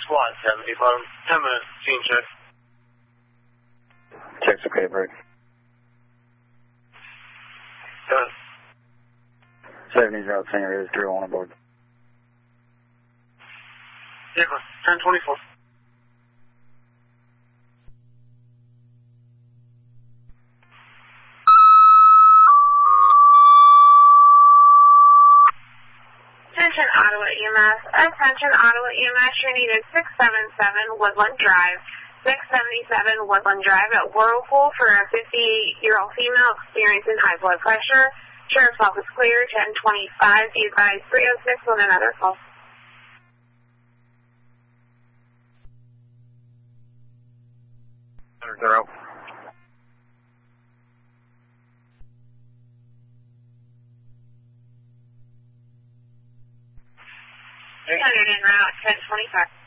squad 70, bottom. 10 minutes, scene check. Check's okay, break. Done. 70's out, St. Rose, 301 aboard. Vehicle, 1024. Attention Ottawa EMS. Attention Ottawa EMS. You're needed 677 Woodland Drive. 677 Woodland Drive at Whirlpool for a 58-year-old female experiencing high blood pressure. Sheriff's office clear, 1025. Be advised 306 on another call. Zero. 300 en route, 1025.